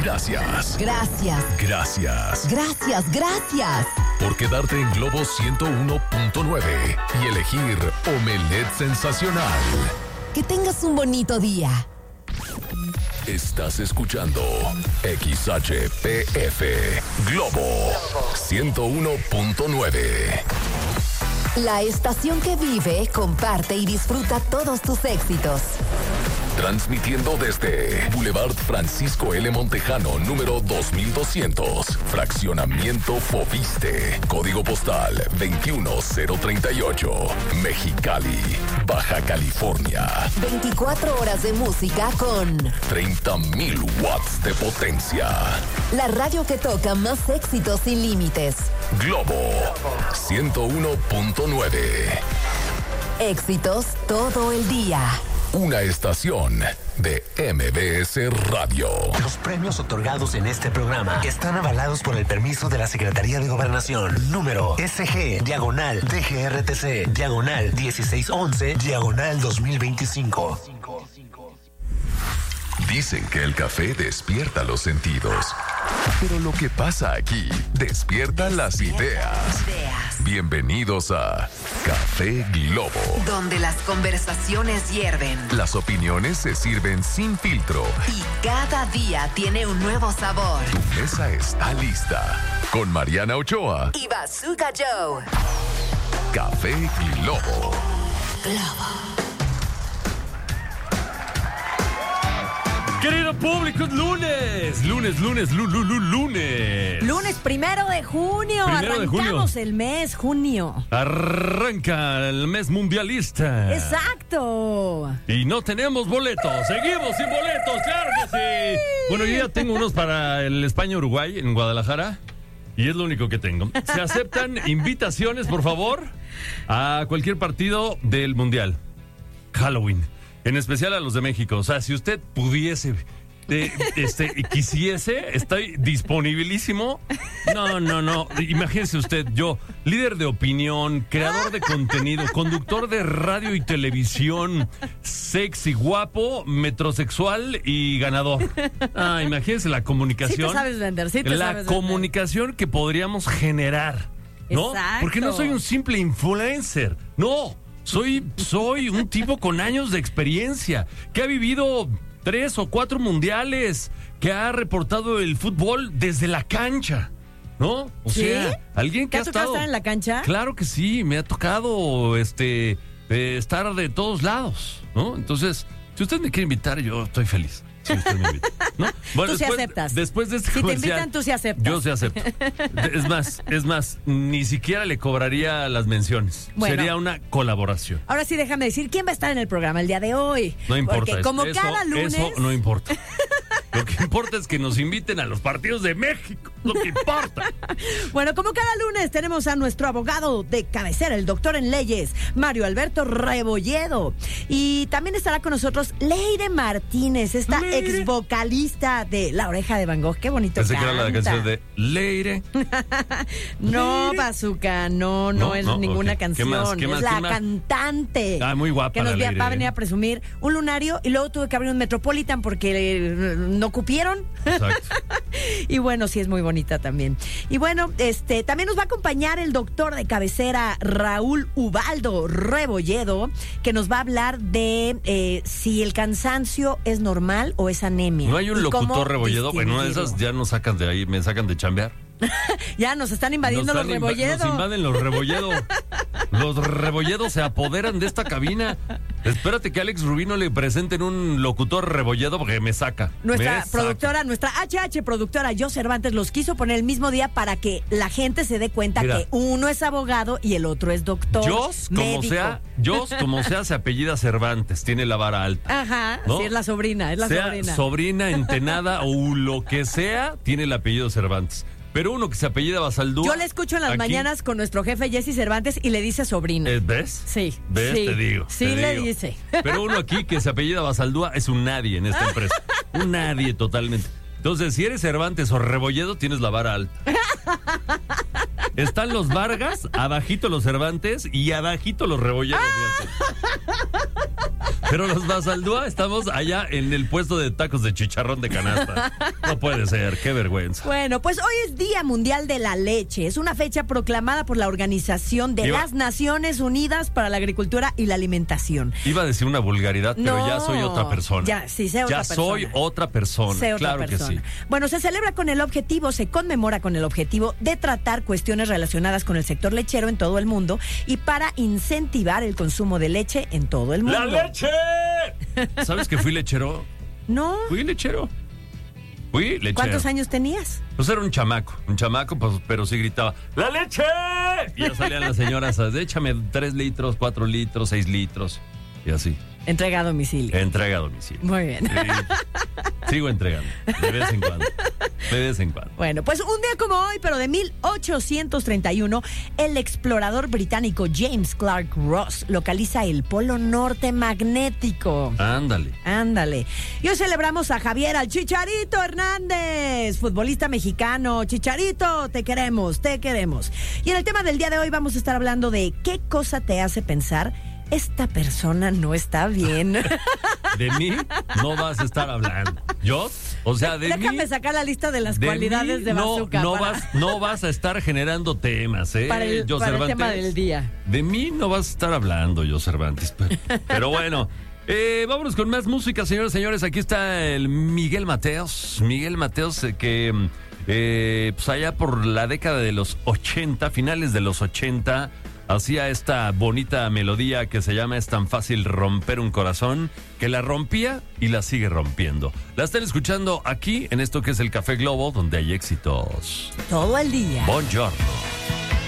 Gracias. Gracias. Gracias. Gracias, gracias. Por quedarte en Globo 101.9 y elegir Omelette Sensacional. Que tengas un bonito día. Estás escuchando XHPF Globo 101.9. La estación que vive, comparte y disfruta todos tus éxitos. Transmitiendo desde Boulevard Francisco L. Montejano, número 2200, Fraccionamiento Fobiste, Código Postal 21038, Mexicali, Baja California. 24 horas de música con 30,000 watts de potencia. la radio que toca más éxitos sin límites. Globo 101.9. Éxitos todo el día. Una estación de MBS Radio. Los premios otorgados en este programa están avalados por el permiso de la Secretaría de Gobernación. Número SG/DGRTC/1611/2025. Dicen que el café despierta los sentidos. Pero lo que pasa aquí despierta las ideas. Bienvenidos a Café Globo. Donde las conversaciones hierven. Las opiniones se sirven sin filtro. Y cada día tiene un nuevo sabor. Tu mesa está lista. Con Mariana Ochoa. Y Bazooka Joe. Café Globo. Querido público, es lunes. Lunes. Lunes 1 de junio. Primero de junio. Arrancamos el mes, junio. Arranca el mes mundialista. Exacto. Y no tenemos boletos. Seguimos sin boletos, claro que sí. Bueno, yo ya tengo unos para el España-Uruguay en Guadalajara. Y es lo único que tengo. Se aceptan invitaciones, por favor, a cualquier partido del Mundial. Halloween. En especial a los de México. O sea, si usted pudiese, quisiese, estoy disponibilísimo. No. Imagínese usted, yo, líder de opinión, creador de contenido, conductor de radio y televisión, sexy, guapo, metrosexual y ganador. Imagínese la comunicación. Sí te sabes vender, sí te la sabes comunicación vender. Que podríamos generar, ¿no? Exacto. Porque no soy un simple influencer, no. Soy un tipo con años de experiencia, que ha vivido 3 o 4 mundiales, que ha reportado el fútbol desde la cancha, ¿no? O ¿Sí? sea, alguien que ¿Te ha ha tocado estado estar en la cancha? Claro que sí, me ha tocado estar de todos lados, ¿no? Entonces, si usted me quiere invitar, yo estoy feliz. Si usted me invita, ¿no? Bueno, Tú sí aceptas. Después de este Si te comercial, invitan, tú sí aceptas. Yo sí acepto. Es más, ni siquiera le cobraría las menciones. Bueno. Sería una colaboración. Ahora sí, déjame decir quién va a estar en el programa el día de hoy. No importa. Porque como cada lunes. Eso no importa. Lo que importa es que nos inviten a los partidos de México. Lo que importa. Bueno, como cada lunes tenemos a nuestro abogado de cabecera, el doctor en leyes, Mario Alberto Rebolledo. Y también estará con nosotros Leire Martínez, esta ex vocalista de La Oreja de Van Gogh. Qué bonito Pensé canta. que era la canción de Leire. No, Bazooka, no es ninguna ok. canción. ¿Qué más? ¿Qué es más? la ¿Qué más? cantante. Muy guapa que nos la Leire. va a venir a presumir un lunario y luego tuve que abrir un Metropolitan porque no cupieron. Exacto. Y bueno, sí es muy bonita también. Y bueno, también nos va a acompañar el doctor de cabecera Raúl Ubaldo Rebolledo, que nos va a hablar de si el cansancio es normal o es anemia. ¿No hay un y cómo locutor Rebolledo? Bueno, una de esas distinguirlo. ya nos sacan de ahí, me sacan de chambear. Ya nos están invadiendo los Rebolledo. Nos invaden los Rebolledo. Los Rebolledos se apoderan de esta cabina. Espérate que Alex Rubino le presenten un locutor Rebolledo porque me saca. Nuestra productora, nuestra HH productora, Yo Cervantes, los quiso poner el mismo día para que la gente se dé cuenta que uno es abogado y el otro es doctor. Jos, como sea, se apellida Cervantes, tiene la vara alta. Ajá, ¿no? sí, es la sobrina, sobrina, entenada o lo que sea, tiene el apellido Cervantes. Pero uno que se apellida Basaldúa. Yo le escucho en las mañanas con nuestro jefe Jesse Cervantes y le dice sobrino. ¿Ves? Sí. ¿Ves? Sí, Te digo. Sí, te le digo. dice. Pero uno aquí que se apellida Basaldúa es un nadie en esta empresa. Un nadie totalmente. Entonces, si eres Cervantes o Rebolledo, tienes la vara alta. Están los Vargas, abajito los Cervantes y abajito los Rebolledos. Pero los Basaldúa estamos allá en el puesto de tacos de chicharrón de canasta. No puede ser, qué vergüenza. Bueno, pues hoy es Día Mundial de la Leche. Es una fecha proclamada por la Organización de las Naciones Unidas para la Agricultura y la Alimentación. Iba a decir una vulgaridad, pero ya soy otra persona. Ya, sí, sé otra persona. Soy otra persona, sé otra claro persona. que sí. Bueno, se conmemora con el objetivo de tratar cuestiones relacionadas con el sector lechero en todo el mundo y para incentivar el consumo de leche en todo el mundo. ¡La leche! ¿Sabes que fui lechero? No. Fui lechero. ¿Cuántos años tenías? Pues era un chamaco, pues, pero sí gritaba, ¡la leche! Y ya salían las señoras, échame 3 litros, 4 litros, 6 litros, y así. Entrega a domicilio. Entrega a domicilio. Muy bien. Sí, sigo entregando, de vez en cuando. Bueno, pues un día como hoy, pero de 1831, el explorador británico James Clark Ross localiza el Polo Norte magnético. Ándale. Y hoy celebramos a Javier al Chicharito Hernández, futbolista mexicano. Chicharito, te queremos. Y en el tema del día de hoy vamos a estar hablando de qué cosa te hace pensar esta persona no está bien. De mí no vas a estar hablando. ¿Yo? O sea, de mí... Déjame sacar la lista de las cualidades de Bazooka. No vas a estar generando temas, para el tema del día. De mí no vas a estar hablando, yo Cervantes. Pero bueno, vámonos con más música, señores y señores. Aquí está el Miguel Mateos. Que pues allá por la década de los 80, finales de los 80... hacía esta bonita melodía que se llama Es tan fácil romper un corazón, que la rompía y la sigue rompiendo. La están escuchando aquí en esto que es el Café Globo, donde hay éxitos todo el día. Buongiorno.